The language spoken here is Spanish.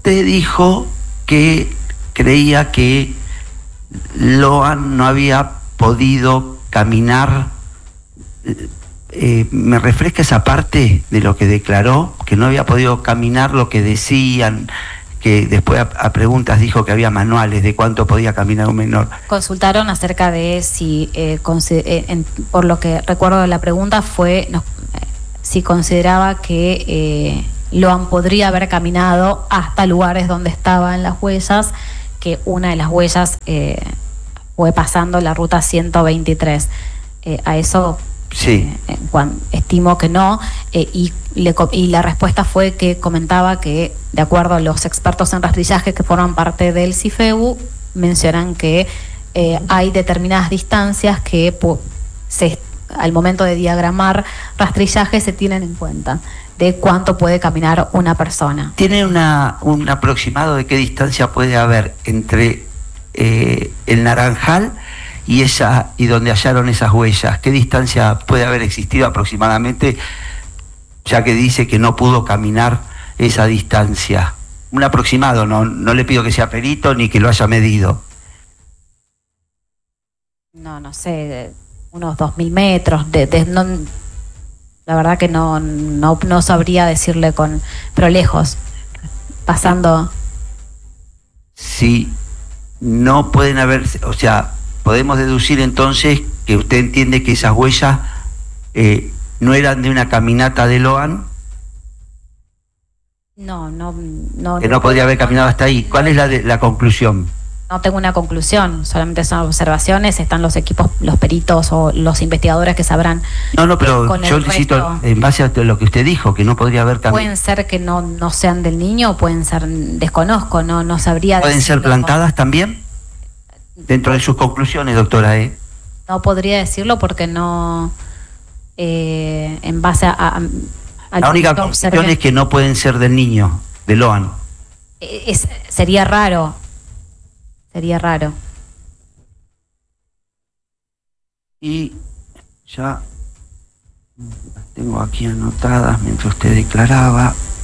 Usted dijo que creía que Loan no había podido caminar. ¿Me refresca esa parte de lo que declaró? Que no había podido caminar lo que decían, que después a preguntas dijo que había manuales de cuánto podía caminar un menor. Consultaron acerca de si, por lo que recuerdo de la pregunta, fue si consideraba que Loan podría haber caminado hasta lugares donde estaban las huellas, que una de las huellas fue pasando la ruta 123. A eso sí. Estimo que no, y la respuesta fue que comentaba que, de acuerdo a los expertos en rastrillaje que forman parte del CIFEU, mencionan que hay determinadas distancias que al momento de diagramar rastrillaje se tienen en cuenta de cuánto puede caminar una persona. ¿Tiene un aproximado de qué distancia puede haber entre el Naranjal y donde hallaron esas huellas? ¿Qué distancia puede haber existido aproximadamente, ya que dice que no pudo caminar esa distancia? Un aproximado, no le pido que sea perito ni que lo haya medido. No sé, unos 2.000 metros, la verdad que no sabría decirle pero lejos, pasando. Sí, no pueden haber, o sea, podemos deducir entonces que usted entiende que esas huellas no eran de una caminata de Loan. No. Que no podría haber caminado hasta ahí. ¿Cuál es la conclusión? No tengo una conclusión, solamente son observaciones, están los equipos, los peritos o los investigadores que sabrán. No, pero yo necesito, en base a lo que usted dijo, que no podría haber caminado. Pueden ser que no sean del niño, pueden ser, desconozco, no sabría. ¿Pueden ser plantadas también? Dentro de sus conclusiones, doctora, No podría decirlo porque no, en base a la única conclusión es que no pueden ser del niño, de Loan. Sería raro. Y ya las tengo aquí anotadas mientras usted declaraba.